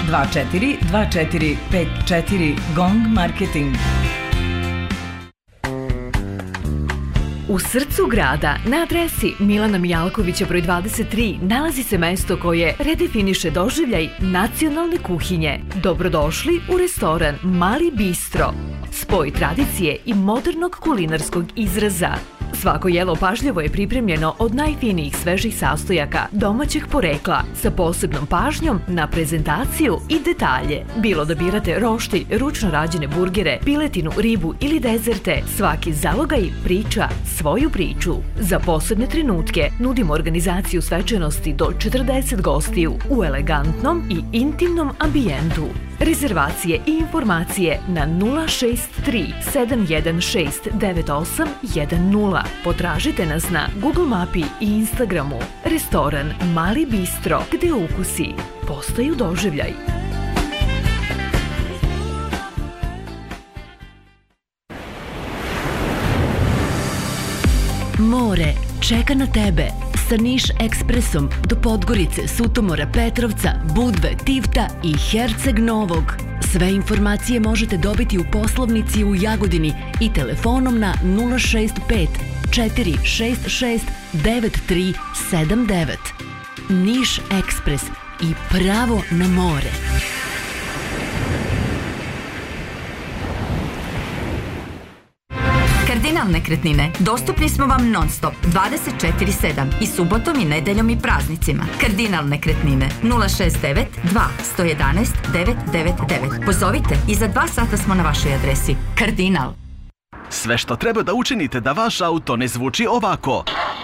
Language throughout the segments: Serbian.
242454 GONG Marketing. U srcu grada, na adresi Milana Mijalkovića broj 23, nalazi se mesto koje redefiniše doživljaj nacionalne kuhinje. Dobrodošli u restoran Mali Bistro. Spoj tradicije i modernog kulinarskog izraza. Svako jelo pažljivo je pripremljeno od najfinijih svežih sastojaka domaćeg porekla sa posebnom pažnjom na prezentaciju i detalje. Bilo da birate roštilj, ručno rađene burgere, piletinu, ribu ili dezerte, svaki zalogaj priča svoju priču. Za posebne trenutke nudimo organizaciju svečanosti do 40 gostiju u elegantnom i intimnom ambijentu. Rezervacije i informacije na 063 716 9810. Potražite nas na Google Mapi i Instagramu. Restoran Mali Bistro, gde ukusi postaju doživljaj. More čeka na tebe sa Niš Ekspresom do Podgorice, Sutomora, Petrovca, Budve, Tivta i Herceg Novog. Sve informacije možete dobiti u poslovnici u Jagodini i telefonom na 065 466 9379. Niš Ekspres i pravo na more. Kardinal nekretnine. Dostupni smo vam non stop 24/7 i subotom i nedeljom i praznicima. Kardinal nekretnine 069 2 111 999. Pozovite i za 2 sata smo na vašoj adresi. Kardinal. Sve što treba da učinite da vaš auto ne zvuči ovako,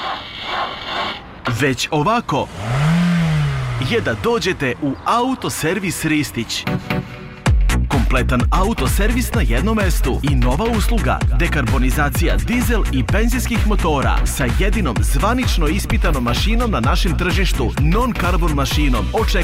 već ovako, je da dođete u Autoservis Ristić. Kompletan autoservis na jednom mestu i nova usluga dekarbonizacija dizel i benzinskih motora sa jedinom zvanično ispitanom mašinom na našem tržištu, non-carbon mašinom. Očekujte